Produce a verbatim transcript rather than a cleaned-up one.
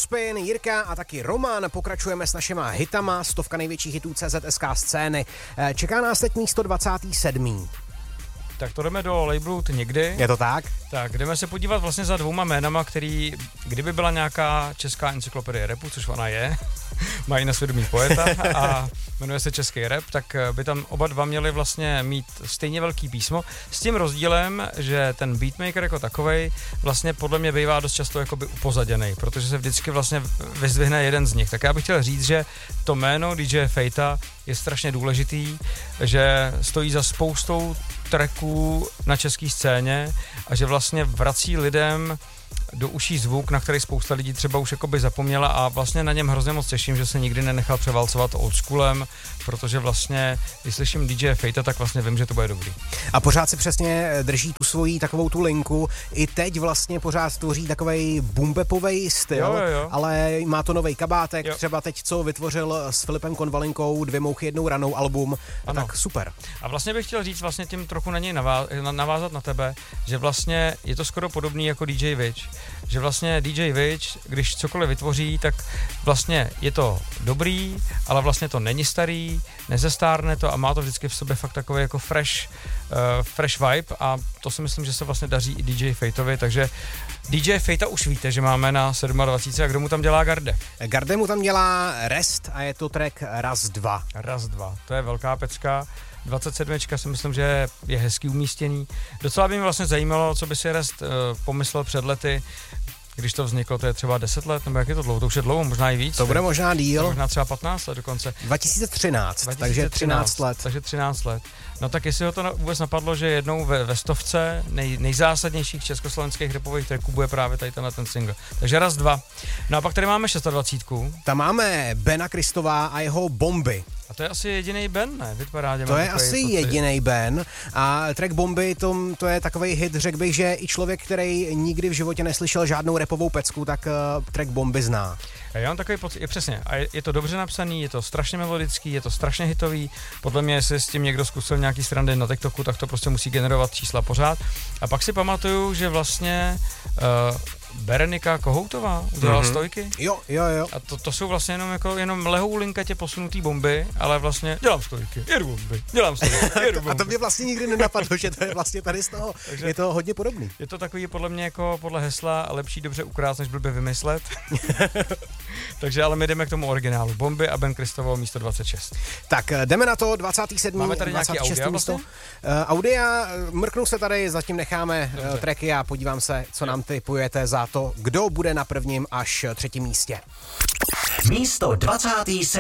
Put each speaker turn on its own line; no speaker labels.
Eurospin, Jirka a taky Roman. Pokračujeme s našima hitama, stovka největších hitů C Z S K scény. Čeká nás teď místo dvacátý sedmý
Tak to jdeme do labelu někdy.
Je to tak?
Tak, jdeme se podívat vlastně za dvouma jménama, který, kdyby byla nějaká česká encyklopedie rapu, což ona je, mají na svědomí poeta a jmenuje se Český rap, tak by tam oba dva měli vlastně mít stejně velký písmo, s tím rozdílem, že ten beatmaker jako takovej vlastně podle mě bývá dost často jakoby upozaděnej, protože se vždycky vlastně vyzdvihne jeden z nich. Tak já bych chtěl říct, že to jméno D J Fejta je strašně důležitý, že stojí za spoustou tracků na české scéně a že vlastně vrací lidem do uší zvuk, na který spousta lidí třeba už jakoby zapomněla a vlastně na něm hrozně moc těším, že se nikdy nenechal převálcovat oldschoolem, protože vlastně, když slyším D J Fejta, tak vlastně vím, že to bude dobrý.
A pořád si přesně drží tu svoji takovou tu linku, i teď vlastně pořád tvoří takovej boombapovej styl,
jo, jo, jo.
ale má to novej kabátek,
jo.
třeba teď, co vytvořil s Filipem Konvalinkou Dvě mouchy jednou ranou album, a tak super.
A vlastně bych chtěl říct vlastně tím trochu na něj navázat na tebe, že vlastně je to skoro podobný jako D J Witch, že vlastně D J Witch, když cokoliv vytvoří, tak vlastně je to dobrý, ale vlastně to není starý, nezestárne to a má to vždycky v sobě fakt takový jako fresh, uh, fresh vibe a to si myslím, že se vlastně daří i D J Fejtovi, takže D J Fejta už víte, že máme na dvacet sedm a kdo mu tam dělá Garde?
Garde mu tam dělá Rest a je to track Raz dva.
Raz dva, to je velká pecka. dvacet sedm si myslím, že je hezký umístěný. Docela by mě vlastně zajímalo, co by si Rest uh, pomyslel před lety, když to vzniklo, to je třeba deset let, nebo jak je to dlouho, to už je dlouho, možná i víc.
To bude možná díl.
Možná třeba patnáct let dokonce.
dva tisíce třináct,
dva tisíce třináct
takže třináct let.
Takže třináct let. No tak jestli ho to na, vůbec napadlo, že jednou ve, ve stovce nej, nejzásadnějších československých rapových tracků bude právě tady tenhle ten single. Takže raz, dva. No a pak tady máme dvacet šest.
Tam máme Bena Kristová a jeho Bomby.
A to je asi jediný Ben, ne? Vypadá,
to je asi jediný Ben a track Bomby, to, to je takovej hit, řekl bych, že i člověk, který nikdy v životě neslyšel žádnou rapovou pecku, tak uh, track Bomby zná.
Já mám takový pocit, je přesně, a je, je to dobře napsaný, je to strašně melodický, je to strašně hitový, podle mě, jestli s tím někdo zkusil nějaký srandy na TikToku, tak to prostě musí generovat čísla pořád. A pak si pamatuju, že vlastně uh, Berenika Kohoutová udělala mm-hmm. stojky.
Jo, jo, jo.
A to, to jsou vlastně jenom jako jenom lehou linkatě posunutý bomby, ale vlastně dělám stojky, jedu bomby, dělám stojky, jedu bomby.
A to mě vlastně nikdy nenapadlo, že to je vlastně tady z toho. Takže je to hodně podobný.
Je to takový podle mě jako podle hesla lepší dobře ukrást, než blbě vymyslet. Takže ale my jdeme k tomu originálu. Bomby a Ben Kristovo místo dvacet šest.
Tak jdeme na to, dvacátý sedmý
Máme tady nějaký audia
místo.
vlastně?
Uh, audia, mrknu se tady, zatím necháme uh, tracky a podívám se, co nám tipujete za to, kdo bude na prvním až třetím místě.
Místo dvacátý sedmý